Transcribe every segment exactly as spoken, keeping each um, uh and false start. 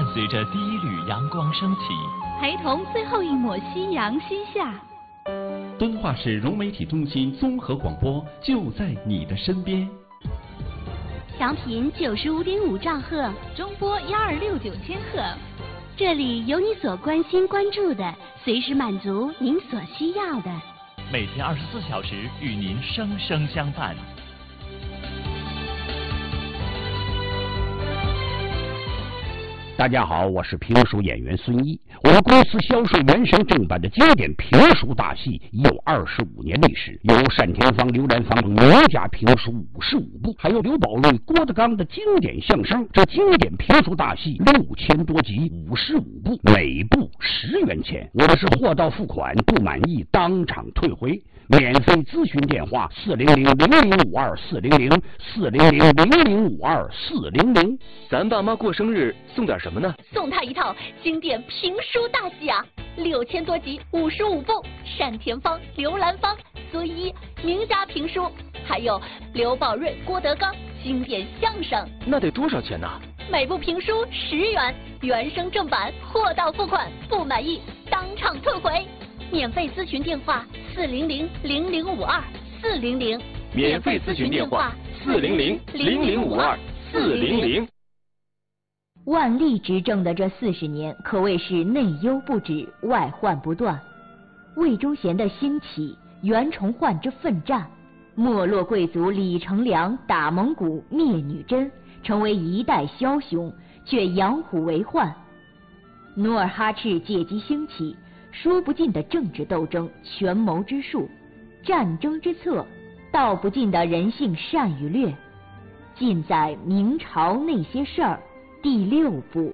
随着第一缕阳光升起， 陪同最后一抹夕阳西下。 敦化市融媒体中心综合广播就在你的身边。 调频九十五点五兆赫，中波幺二六九千赫。这里有你所关心关注的，随时满足您所需要的。 每天二十四小时与您生生相伴。 大家好，我是评书演员孙一。我们公司销售原声正版的经典评书大戏已有二十五年历史，有单田芳、刘兰芳名家评书五十五部，还有刘宝瑞、郭德纲的经典相声。这经典评书大戏六千多集，五十五部，每部十元钱。我们是货到付款，不满意当场退回。免费咨询电话：四零零零零五二四零零四零零零零五二四零零。 咱爸妈过生日送点什么呢？ 送他一套经典评书大戏啊，六千多集，五十五部，单田芳、刘兰芳、孙一名家评书，还有刘宝瑞、郭德纲经典相声。 那得多少钱呢？ 每部评书十元，原声正版，货到付款，不满意当场退回。免费咨询电话：四零零零零五二四零零。 免费咨询电话：四零零零零五二四零零。 万历执政的这四十年，可谓是内忧不止，外患不断。魏忠贤的兴起，袁崇焕之奋战，没落贵族李成梁打蒙古灭女真，成为一代枭雄，却养虎为患。努尔哈赤借机兴起，说不尽的政治斗争、权谋之术、战争之策，道不尽的人性善与劣，尽在明朝那些事儿第六部。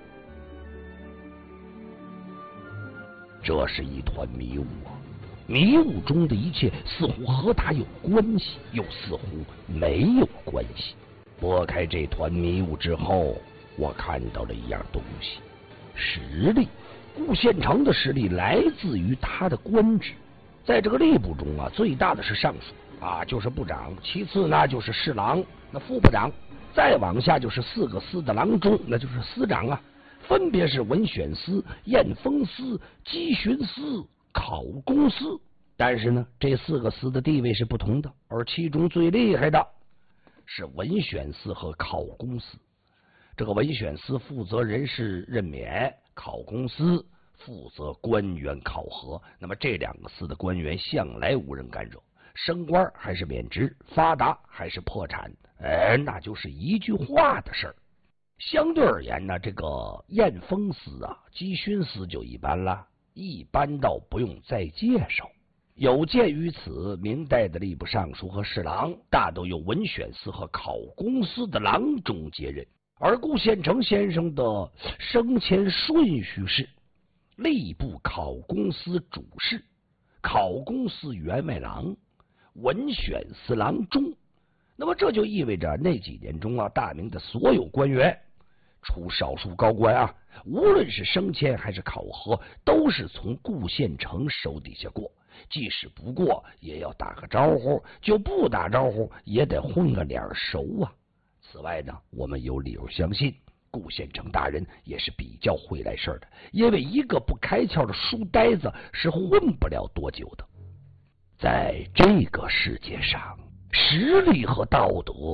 这是一团迷雾啊，迷雾中的一切似乎和他有关系，又似乎没有关系。拨开这团迷雾之后，我看到了一样东西，实力。顾县城的实力来自于他的官职，在这个吏部中啊，最大的是尚书啊，就是部长，其次呢就是侍郎，那副部长，再往下就是四个司的郎中，那就是司长啊，分别是文选司、验封司、稽巡司、考功司。但是呢，这四个司的地位是不同的，而其中最厉害的是文选司和考功司。这个文选司负责人事任免，考功司负责官员考核。那么这两个司的官员向来无人干扰，升官还是免职，发达还是破产，哎，那就是一句话的事儿。相对而言呢，这个验封司啊、稽巡司就一般了，一般到不用再介绍。有鉴于此，明代的吏部尚书和侍郎大都由文选司和考功司的郎中接任。而顾县城先生的升迁顺序是吏部考功司主事，考功司员外郎，文选司郎中。那么这就意味着那几年中啊，大明的所有官员，除少数高官啊，无论是升迁还是考核，都是从顾县城手底下过。即使不过，也要打个招呼；就不打招呼，也得混个脸熟啊。此外呢，我们有理由相信顾县城大人也是比较会来事的，因为一个不开窍的书呆子是混不了多久的。在这个世界上，实力和道德